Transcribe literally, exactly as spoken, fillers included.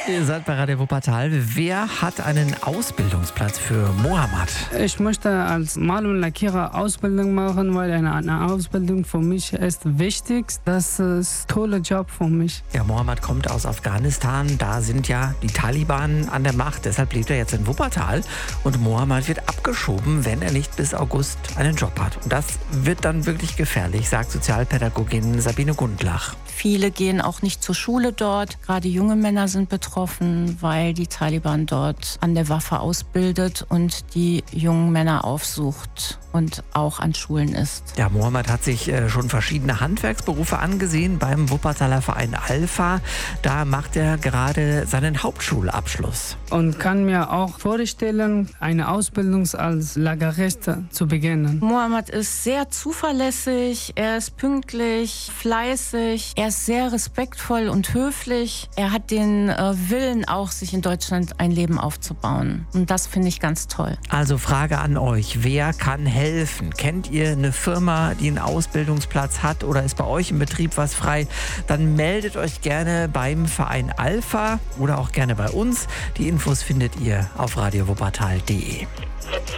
Ihr seid bei Radio Wuppertal. Wer hat einen Ausbildungsplatz für Mohammed? Ich möchte als Mal- und Lackierer Ausbildung machen, weil eine, eine Ausbildung für mich ist wichtig. Das ist ein toller Job für mich. Ja, Mohammed kommt aus Afghanistan. Da sind ja die Taliban an der Macht. Deshalb lebt er jetzt in Wuppertal. Und Mohammed wird abgeschoben, wenn er nicht bis August einen Job hat. Und das wird dann wirklich gefährlich, sagt Sozialpädagogin Sabine Gundlach. Viele gehen auch nicht zur Schule dort. Gerade junge Männer sind betroffen, weil die Taliban dort an der Waffe ausbildet und die jungen Männer aufsucht und auch an Schulen ist. Ja, Mohammed hat sich äh, schon verschiedene Handwerksberufe angesehen beim Wuppertaler Verein Alpha. Da macht er gerade seinen Hauptschulabschluss. Und kann mir auch vorstellen, eine Ausbildung als Lagerist zu beginnen. Mohammed ist sehr zuverlässig, er ist pünktlich, fleißig, er ist sehr respektvoll und höflich. Er hat den äh, Willen auch, sich in Deutschland ein Leben aufzubauen. Und das finde ich ganz toll. Also Frage an euch, wer kann helfen? Kennt ihr eine Firma, die einen Ausbildungsplatz hat oder ist bei euch im Betrieb was frei? Dann meldet euch gerne beim Verein Alpha oder auch gerne bei uns. Die Infos findet ihr auf radio wuppertal punkt de.